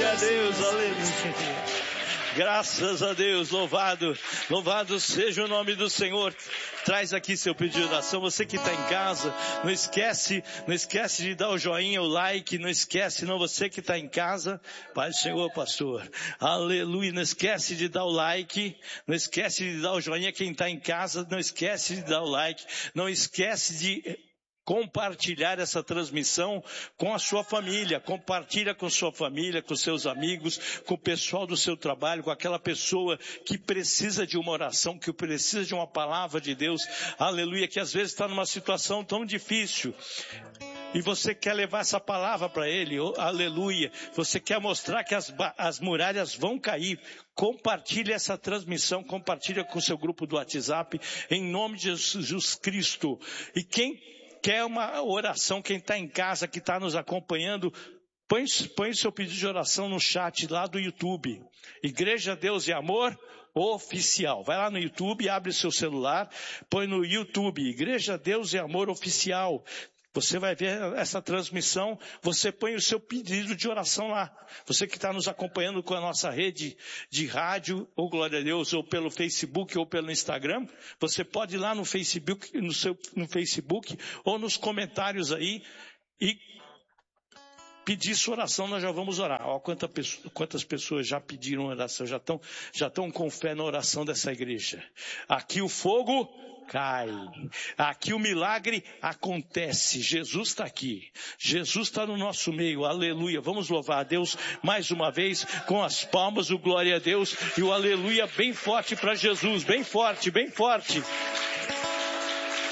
Glória a Deus, aleluia. Graças a Deus, louvado seja o nome do Senhor. Traz aqui seu pedido de oração. Você que está em casa, não esquece de dar o joinha, o like, não esquece, não, você que está em casa, Pai do Senhor, pastor, aleluia, não esquece de dar o like, não esquece de dar o joinha, quem está em casa, não esquece de dar o like, não esquece de compartilhar essa transmissão com a sua família, compartilha com sua família, com seus amigos, com o pessoal do seu trabalho, com aquela pessoa que precisa de uma oração, que precisa de uma palavra de Deus, aleluia, que às vezes está numa situação tão difícil. E você quer levar essa palavra para ele, oh, aleluia. Você quer mostrar que as muralhas vão cair. Compartilhe essa transmissão, compartilha com o seu grupo do WhatsApp, em nome de Jesus Cristo. E quem quer uma oração, quem está em casa, que está nos acompanhando, põe seu pedido de oração no chat lá do YouTube. Igreja Deus e Amor Oficial. Vai lá no YouTube, abre seu celular, põe no YouTube, Igreja Deus e Amor Oficial. Você vai ver essa transmissão, você põe o seu pedido de oração lá. Você que está nos acompanhando com a nossa rede de rádio, ou glória a Deus, ou pelo Facebook, ou pelo Instagram, você pode ir lá no Facebook, no Facebook, ou nos comentários aí, e pedir sua oração, nós já vamos orar. Ó, quantas pessoas já pediram oração, já estão com fé na oração dessa igreja. Aqui o fogo cai. Aqui o milagre acontece. Jesus está aqui. Jesus está no nosso meio. Aleluia. Vamos louvar a Deus mais uma vez com as palmas, o glória a Deus e o aleluia bem forte para Jesus. Bem forte, bem forte.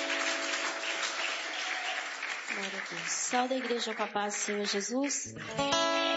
Glória a Deus. Salve a igreja com a paz do Senhor Jesus.